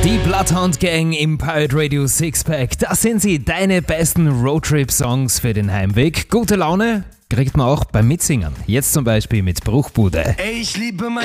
Die Bloodhound Gang im Pirate Radio Sixpack, das sind sie, deine besten Roadtrip-Songs für den Heimweg. Gute Laune kriegt man auch beim Mitsingen. Jetzt zum Beispiel mit Bruchbude. Ich liebe